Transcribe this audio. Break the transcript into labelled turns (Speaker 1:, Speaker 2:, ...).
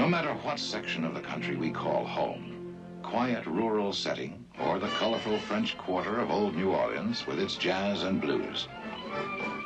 Speaker 1: No matter what section of the country we call home, quiet rural setting or the colorful French Quarter of old New Orleans with its jazz and blues,